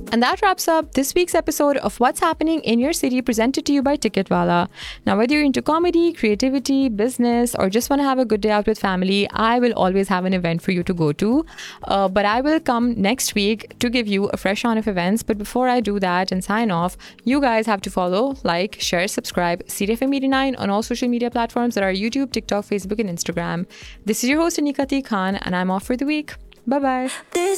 And that wraps up this week's episode of What's Happening in Your City, presented to you by Ticketwala. Now, whether you're into comedy, creativity, business, or just want to have a good day out with family, I will always have an event for you to go to. But I will come next week to give you a fresh round of events. But before I do that and sign off, you guys have to follow, like, share, subscribe CityFM 89 on all social media platforms that are YouTube, TikTok, Facebook, and Instagram. This is your host, Anika T. Khan, and I'm off for the week. Bye-bye.